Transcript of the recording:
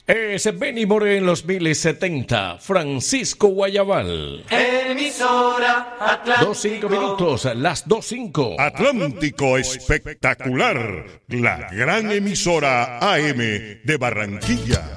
Es Benny Moré en los 1070, Francisco Guayabal. Emisora Atlántico. 2:05 minutos, las 2:05. Atlántico Espectacular, la gran emisora AM de Barranquilla.